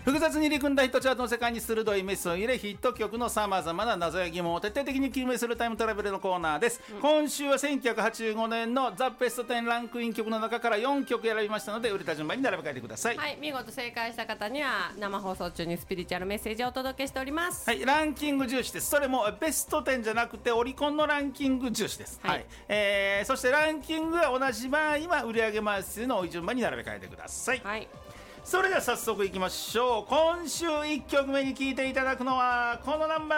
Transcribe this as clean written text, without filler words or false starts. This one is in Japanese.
複雑に入り組んだヒットチャートの世界に鋭いメスを入れ、ヒット曲のさまざまな謎や疑問を徹底的に究明するタイムトラベルのコーナーです。今週は1985年のザ・ベスト10ランクイン曲の中から4曲選びましたので、売れた順番に並べ替えてください。 はい、見事正解した方には生放送中にスピリチュアルメッセージをお届けしております。 はい、ランキング重視です。それもベスト10じゃなくてオリコンのランキング重視です。はい、そしてランキングが同じ場合は売上枚数の多い順番に並べ替えてください。 はい、 それでは早速いきましょう。今週1曲目に聴いていただくのはこのナンバー